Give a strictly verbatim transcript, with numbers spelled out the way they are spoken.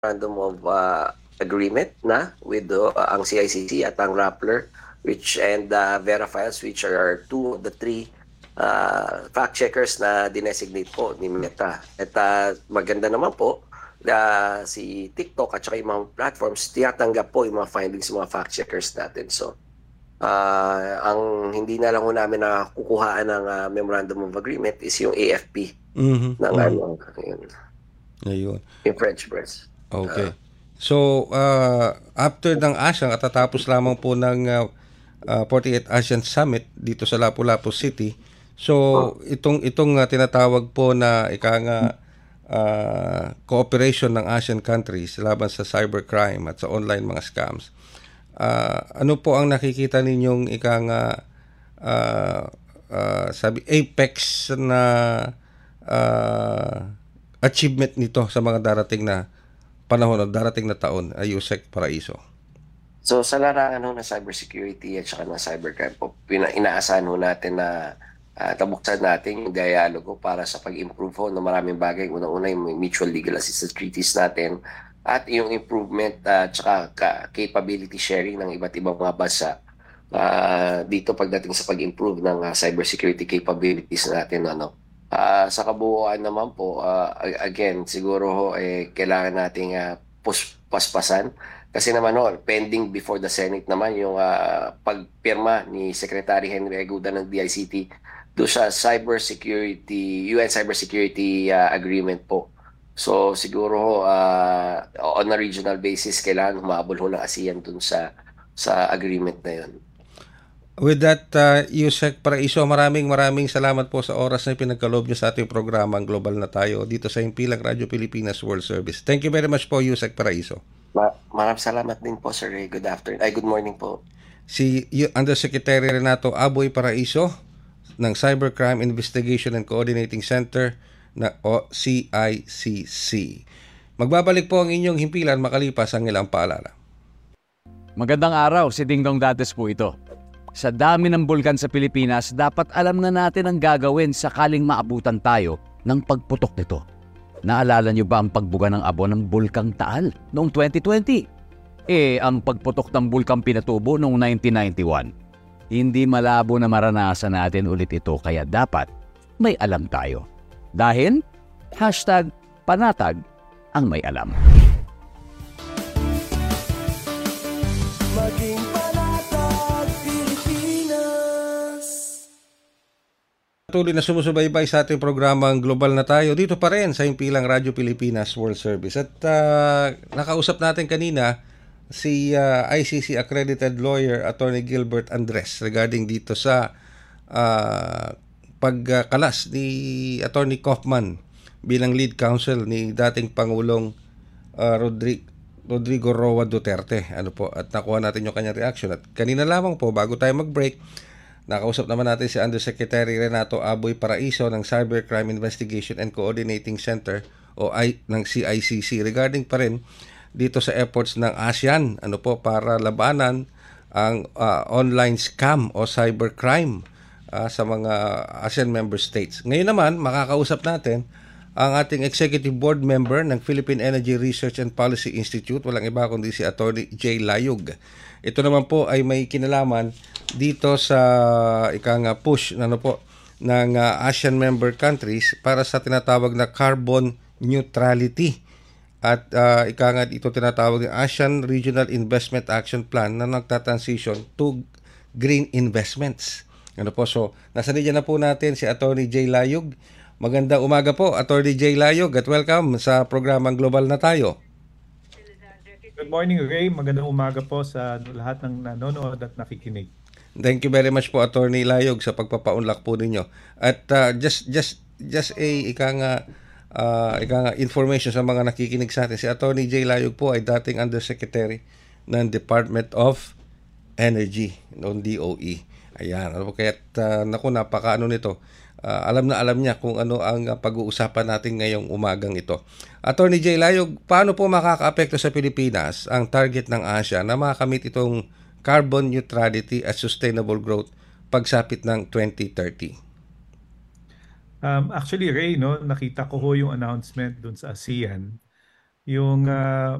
memorandum of uh, agreement na with uh, ang C I C C at ang Rappler, which and uh, Verifiles, which are two of the three uh, fact checkers na dinesignate po ni Meta. At uh, maganda naman po na si TikTok at saka yung mga platforms tinatanggap po yung mga findings ng mga fact checkers natin. So uh, ang hindi na lang ho namin na kukuhaan ng uh, memorandum of agreement is yung A F P Mhm. ng Mhm. ano, yun, Ayun. yung French press. Okay. So, uh, after ng ASEAN, at tatapos lamang po ng uh, uh, forty-eighth ASEAN Summit dito sa Lapu-Lapu City. So, itong itong uh, tinatawag po na ika nga uh, cooperation ng ASEAN countries laban sa cybercrime at sa online mga scams. Uh, ano po ang nakikita ninyong ika nga uh, uh, sabi apex na uh, achievement nito sa mga darating na panahon o darating na taon, ay Yusek Paraiso? So sa larangan ho ng cybersecurity at saka ng cybercrime po, pina- inaasahan ho natin na uh, tabuksan natin yung dialogo para sa pag-improve ho ng maraming bagay. Unang-una yung mutual legal assistance treaties natin at yung improvement at uh, saka ka- capability sharing ng iba't ibang mga bansa uh, dito pagdating sa pag-improve ng uh, cybersecurity capabilities natin. Ano. Uh, sa kabuuan naman po, uh, again, siguro ho, eh, kailangan nating uh, pus- paspasan kasi naman ho, pending before the Senate naman yung uh, pagpirma ni Secretary Henry Aguda ng D I C T do sa cybersecurity, U N cybersecurity uh, agreement po. So siguro ho, uh, on a regional basis, kailangan humabol ho ng ASEAN dun sa sa agreement na yun. With that, uh, Yusek Paraiso, maraming maraming salamat po sa oras na pinagkaloob niyo sa ating programang Global na Tayo dito sa Himpilang Radyo Pilipinas World Service. Thank you very much po, Yusek Paraiso. Ma- maraming salamat din po, Sir Ray. Good afternoon. Ay, good morning po. Si Undersecretary Renato Aboy Paraiso ng Cybercrime Investigation and Coordinating Center na o C I C C. Magbabalik po ang inyong himpilan makalipas ang ilang paalala. Magandang araw, si Dingdong Dates po ito. Sa dami ng bulkan sa Pilipinas, dapat alam na natin ang gagawin sakaling maabutan tayo ng pagputok nito. Naalala niyo ba ang pagbuga ng abo ng Bulkang Taal noong twenty twenty? Eh, ang pagputok ng Bulkang Pinatubo noong nineteen ninety-one. Hindi malabo na maranasan natin ulit ito kaya dapat may alam tayo. Dahil, hashtag panatag ang may alam. Maging panatag Pilipinas. Patuloy na sumusubaybay sa ating programang Global na Tayo dito pa rin sa Himpilang Radyo Pilipinas World Service. At uh, nakausap natin kanina si uh, I C C accredited lawyer Attorney Gilbert Andres regarding dito sa uh, pagkalas ni Attorney Kaufman bilang lead counsel ni dating Pangulong uh, Rodrigo Rodrigo Roa Duterte. Ano po, at nakuha natin yung kanyang reaction. At kanina lamang po, bago tayo mag-break, nakausap naman natin si Undersecretary Renato Aboy Paraiso ng Cybercrime Investigation and Coordinating Center o I, ng C I C C regarding pa rin dito sa efforts ng ASEAN ano po para labanan ang uh, online scam o cybercrime uh, sa mga ASEAN member states. Ngayon naman, makakausap natin ang ating executive board member ng Philippine Energy Research and Policy Institute, walang iba kundi si Attorney Jay Layug. Ito naman po ay may kinalaman dito sa ikang push ano po ng uh, ASEAN member countries para sa tinatawag na carbon neutrality. At uh, ika nga ito tinatawag ng ASEAN Regional Investment Action Plan na nagtatransition to green investments. Ano po, so nasa linya na po natin si Attorney Jay Layug. Magandang umaga po, Attorney Jay Layug, at welcome sa programang Global na Tayo. Good morning, Ray. Magandang umaga po sa lahat ng nanonood at nakikinig. Thank you very much po, Attorney Layug, sa pagpapaunlak po ninyo. At uh, just just just a ika nga uh, ika nga information sa mga nakikinig sa atin. Si Attorney Jay Layug po ay dating Undersecretary ng Department of Energy noong D O E. Ayan, ano po, kaya uh, naku, napaka ano nito. Uh, alam na alam niya kung ano ang uh, pag-uusapan natin ngayong umagang ito. Attorney Jay Layug, paano po makakaapekto sa Pilipinas ang target ng ASEAN na makamit itong carbon neutrality at sustainable growth pagsapit ng twenty thirty? Um, actually, Ray, no, nakita ko ho yung announcement dun sa ASEAN yung ah,